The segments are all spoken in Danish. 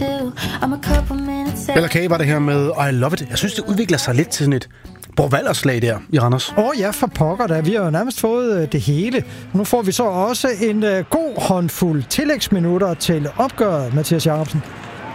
Bella K var det her med I Love It. Jeg synes, det udvikler sig lidt til sådan et Borvalderslag der i Randers. Ja, for pokker da. Vi har jo nærmest fået det hele. Nu får vi så også en god håndfuld tillægsminutter til opgøret, Mathias Jacobsen.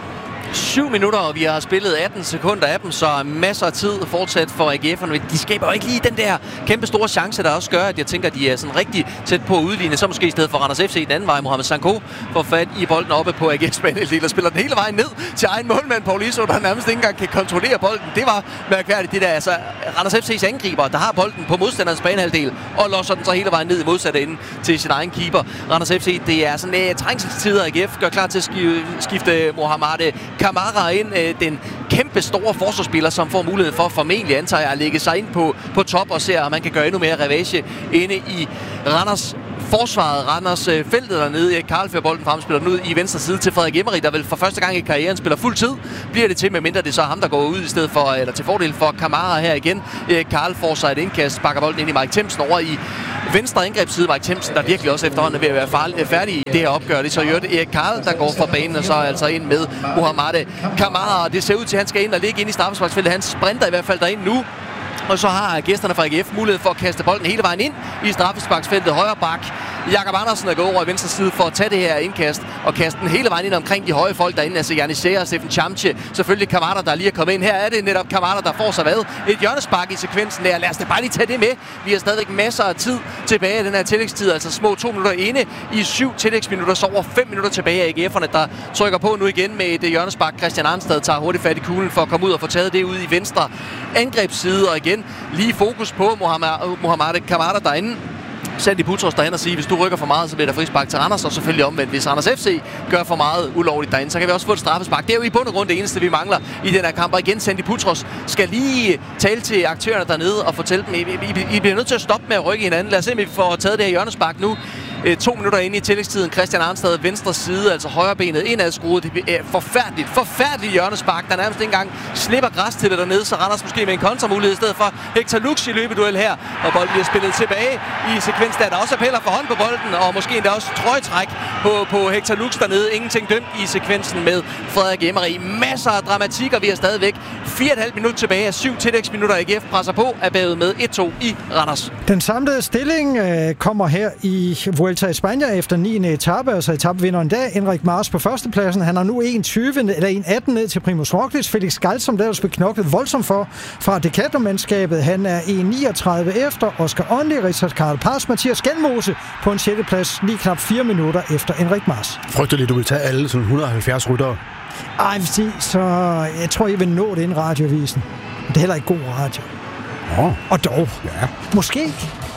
7 minutter, og vi har spillet 18 sekunder af dem, så masser af tid fortsat for AGF'erne. De skaber jo ikke lige den der kæmpe store chance, der også gør, at jeg tænker, at de er sådan rigtig tæt på at udligne. Så måske i stedet for Randers FC den anden vej. Mohamed Sanko får fat i bolden oppe på AGF's banehalvdel og spiller den hele vejen ned til egen målmand, Paul Iso, der nærmest ikke engang kan kontrollere bolden. Det var mærkværdigt, det der. Altså, Randers FC's angriber, der har bolden på modstanderens banehalvdel og losser den så hele vejen ned i modsatte ende til sin egen keeper. Randers FC, det er sådan trængselstider. AGF gør klar til at skifte Mohamed Kamara ind, den kæmpe store forsvarsspiller, som får mulighed for formentlig, antager jeg, at lægge sig ind på top og ser, at man kan gøre endnu mere ravage inde i Randers forsvaret, Randers feltet dernede. Karl fører bolden frem, spiller den ud i venstre side til Frederik Emery, der vel for første gang i karrieren spiller fuld tid. Bliver det til, medmindre det så er ham, der går ud i stedet for, eller til fordel for Kamara her igen. Karl får sig et indkast, bakker bolden ind i Mike Themsen over i venstre angrebsside. Mike Themsen, der virkelig også efterhånden er ved at være færdig i det her opgør. Det er så Erik Karl, der går fra banen, og så altså ind med Mohamed Kamara. Det ser ud til, at han skal ind og ligge ind i straffesparksfeltet. Han sprinter i hvert fald derind nu. Og så har gæsterne fra AGF mulighed for at kaste bolden hele vejen ind i straffesparksfeltet. Højre bak Jakob Andersen er gået over i venstre side for at tage det her indkast og kaste den hele vejen ind omkring de høje folk derinde. Altså Janis Seher og Steffen Chamche. Selvfølgelig Kamada, der lige er kommet ind. Her er det netop Kamada, der får sig hvad? Et hjørnespark i sekvensen der. Lad os da bare lige tage det med. Vi har stadigvæk masser af tid tilbage i den her tillægstid. Altså små 2 minutter inde i 7 tillægsminutter. Så over 5 minutter tilbage af AGF'erne, der trykker på nu igen med et hjørnespark. Christian Arnstad tager hurtigt fat i kuglen for at komme ud og få taget det ud i venstre angrebsside. Og igen lige fokus på Mohamed Kamada derinde. Sandy Putros derhen og sige, hvis du rykker for meget, så bliver der frispark til Randers, og selvfølgelig omvendt. Hvis Randers FC gør for meget ulovligt derinde, så kan vi også få et straffespark. Det er jo i bund og grund det eneste, vi mangler i den her kamp. Og igen, Sandy Putros skal lige tale til aktørerne dernede og fortælle dem, I bliver nødt til at stoppe med at rykke hinanden. Lad os se, om vi får taget det her hjørnespark nu. 2 minutter inde i tillægstiden. Christian Arnstad venstre side, altså højrebenet indadskruet. Det er forfærdeligt hjørnespark, der nærmest ikke engang slipper græs til det dernede, så Randers måske med en kontramulighed i stedet for. Hector Lux i løbeduel her, og bolden bliver spillet tilbage i sekvens, der også appeller for hånd på bolden, og måske endda også trøjetræk på Hector Lux dernede. Ingenting dømt i sekvensen med Frederik Emery. Masser af dramatik, og vi er stadigvæk 4,5 minutter tilbage af 7 tillægsminutter. AGF presser på, er bagud med 1-2 i Randers. Den samlede stilling kommer her i Vuelta a España efter 9. etape, altså etapevinderen i dag, Enric Mas på førstepladsen. Han har nu 1.18 ned til Primož Roglič. Felix Gall, som der blev knoklet voldsomt for fra Decathlon-mandskabet. Han er 1.39 efter Oscar Onley, Richard Carapaz, Mathias Skelmose på en 6. plads, lige knap 4 minutter efter Enric Mas. Frygteligt, du vil tage alle sådan 170 ryttere. Ej, så jeg tror, I vil nå det inden radioavisen. Det er heller ikke god radio. Oh. Og dog. Ja. Måske.